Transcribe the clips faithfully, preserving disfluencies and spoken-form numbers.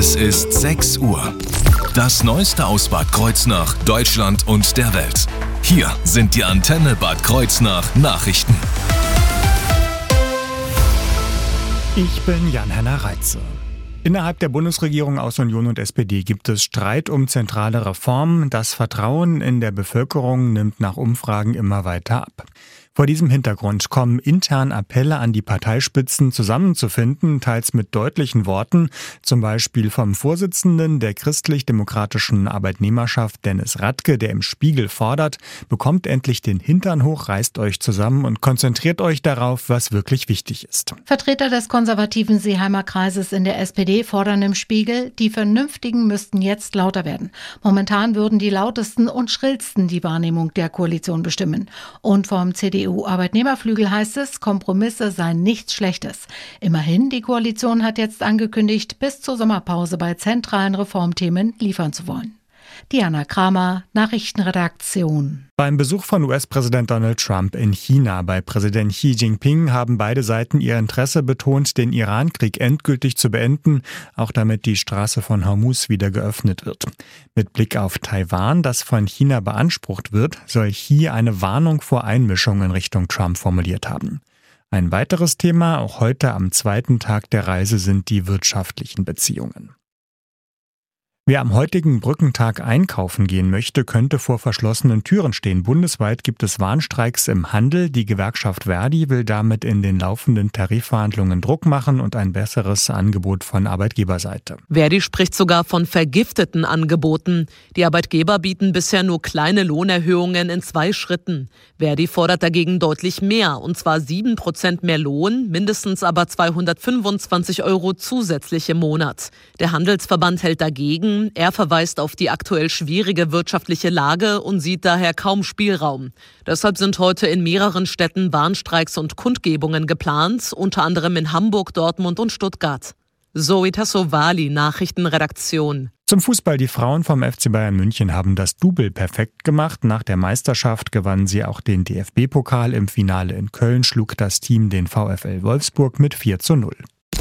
Es ist sechs Uhr. Das Neueste aus Bad Kreuznach, Deutschland und der Welt. Hier sind die Antenne Bad Kreuznach Nachrichten. Ich bin Jan-Henner Reitze. Innerhalb der Bundesregierung aus Union und S P D gibt es Streit um zentrale Reformen. Das Vertrauen in der Bevölkerung nimmt nach Umfragen immer weiter ab. Vor diesem Hintergrund kommen intern Appelle an die Parteispitzen zusammenzufinden, teils mit deutlichen Worten, zum Beispiel vom Vorsitzenden der christlich-demokratischen Arbeitnehmerschaft Dennis Radke, der im Spiegel fordert, bekommt endlich den Hintern hoch, reißt euch zusammen und konzentriert euch darauf, was wirklich wichtig ist. Vertreter des konservativen Seeheimer Kreises in der S P D fordern im Spiegel, die Vernünftigen müssten jetzt lauter werden. Momentan würden die lautesten und schrillsten die Wahrnehmung der Koalition bestimmen. Und vom C D U-Arbeitnehmerflügel heißt es, Kompromisse seien nichts Schlechtes. Immerhin, die Koalition hat jetzt angekündigt, bis zur Sommerpause bei zentralen Reformthemen liefern zu wollen. Diana Kramer, Nachrichtenredaktion. Beim Besuch von U S-Präsident Donald Trump in China bei Präsident Xi Jinping haben beide Seiten ihr Interesse betont, den Iran-Krieg endgültig zu beenden, auch damit die Straße von Hormuz wieder geöffnet wird. Mit Blick auf Taiwan, das von China beansprucht wird, soll Xi eine Warnung vor Einmischung in Richtung Trump formuliert haben. Ein weiteres Thema, auch heute am zweiten Tag der Reise, sind die wirtschaftlichen Beziehungen. Wer am heutigen Brückentag einkaufen gehen möchte, könnte vor verschlossenen Türen stehen. Bundesweit gibt es Warnstreiks im Handel. Die Gewerkschaft Verdi will damit in den laufenden Tarifverhandlungen Druck machen und ein besseres Angebot von Arbeitgeberseite. Verdi spricht sogar von vergifteten Angeboten. Die Arbeitgeber bieten bisher nur kleine Lohnerhöhungen in zwei Schritten. Verdi fordert dagegen deutlich mehr, und zwar sieben Prozent mehr Lohn, mindestens aber zweihundertfünfundzwanzig Euro zusätzlich im Monat. Der Handelsverband hält dagegen. Er verweist auf die aktuell schwierige wirtschaftliche Lage und sieht daher kaum Spielraum. Deshalb sind heute in mehreren Städten Warnstreiks und Kundgebungen geplant, unter anderem in Hamburg, Dortmund und Stuttgart. Zoe Tassovali, Nachrichtenredaktion. Zum Fußball. Die Frauen vom F C Bayern München haben das Double perfekt gemacht. Nach der Meisterschaft gewannen sie auch den D F B-Pokal. Im Finale in Köln schlug das Team den VfL Wolfsburg mit vier zu null.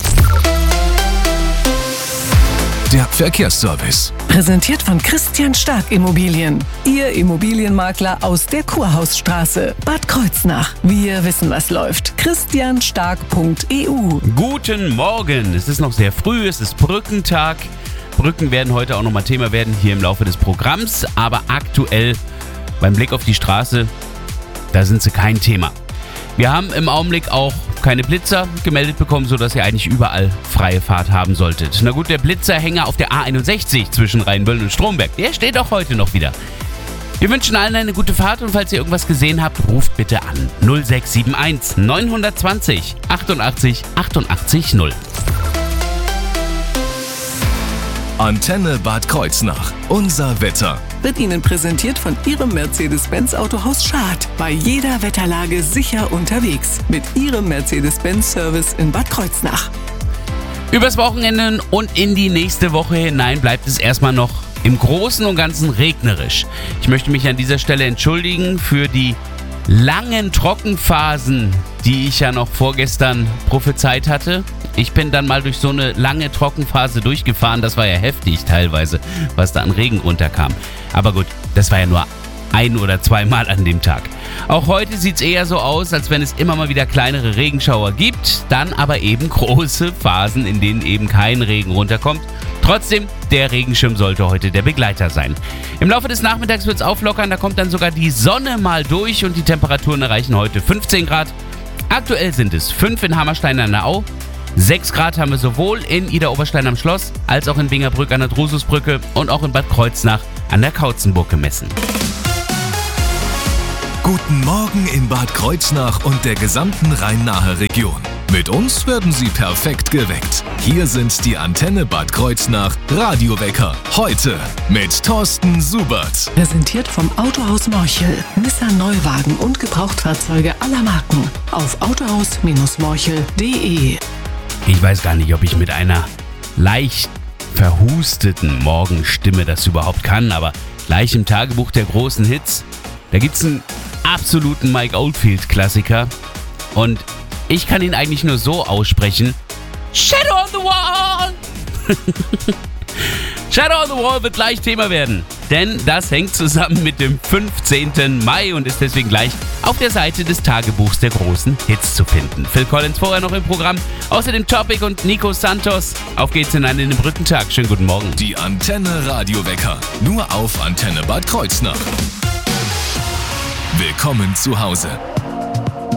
Der Verkehrsservice. Präsentiert von Christian Stark Immobilien. Ihr Immobilienmakler aus der Kurhausstraße, Bad Kreuznach. Wir wissen, was läuft. christian stark punkt e u. Guten Morgen. Es ist noch sehr früh, es ist Brückentag. Brücken werden heute auch nochmal Thema werden hier im Laufe des Programms. Aber aktuell beim Blick auf die Straße, da sind sie kein Thema. Wir haben im Augenblick auch keine Blitzer gemeldet bekommen, sodass ihr eigentlich überall freie Fahrt haben solltet. Na gut, der Blitzerhänger auf der A einundsechzig zwischen Rheinböllen und Stromberg, der steht auch heute noch wieder. Wir wünschen allen eine gute Fahrt und falls ihr irgendwas gesehen habt, ruft bitte an null sechs sieben eins neun zwei null achtundachtzig achtundachtzig null. Antenne Bad Kreuznach. Unser Wetter. Wird Ihnen präsentiert von Ihrem Mercedes-Benz Autohaus Schad. Bei jeder Wetterlage sicher unterwegs. Mit Ihrem Mercedes-Benz-Service in Bad Kreuznach. Übers Wochenende und in die nächste Woche hinein bleibt es erstmal noch im Großen und Ganzen regnerisch. Ich möchte mich an dieser Stelle entschuldigen für die langen Trockenphasen, die ich ja noch vorgestern prophezeit hatte. Ich bin dann mal durch so eine lange Trockenphase durchgefahren. Das war ja heftig teilweise, was da an Regen runterkam. Aber gut, das war ja nur ein oder zweimal an dem Tag. Auch heute sieht es eher so aus, als wenn es immer mal wieder kleinere Regenschauer gibt. Dann aber eben große Phasen, in denen eben kein Regen runterkommt. Trotzdem, der Regenschirm sollte heute der Begleiter sein. Im Laufe des Nachmittags wird es auflockern. Da kommt dann sogar die Sonne mal durch und die Temperaturen erreichen heute fünfzehn Grad. Aktuell sind es fünf in Hammerstein an der Au. sechs Grad haben wir sowohl in Idar-Oberstein am Schloss als auch in Bingerbrück an der Drususbrücke und auch in Bad Kreuznach an der Kautzenburg gemessen. Guten Morgen in Bad Kreuznach und der gesamten Rhein-Nahe Region. Mit uns werden Sie perfekt geweckt. Hier sind die Antenne Bad Kreuznach Radiowecker. Heute mit Thorsten Subert. Präsentiert vom Autohaus Morchel. Nissan Neuwagen und Gebrauchtfahrzeuge aller Marken. Auf autohaus Morchel punkt de. Ich weiß gar nicht, ob ich mit einer leicht verhusteten Morgenstimme das überhaupt kann, aber gleich im Tagebuch der großen Hits, da gibt's einen absoluten Mike Oldfield-Klassiker und ich kann ihn eigentlich nur so aussprechen: Shadow on the Wall! Shadow on the Wall wird gleich Thema werden, denn das hängt zusammen mit dem fünfzehnten Mai und ist deswegen gleich auf der Seite des Tagebuchs der großen Hits zu finden. Phil Collins vorher noch im Programm, außerdem Topic und Nico Santos. Auf geht's hinein in den Brückentag. Schönen guten Morgen. Die Antenne Radiowecker, nur auf Antenne Bad Kreuznach. Willkommen zu Hause.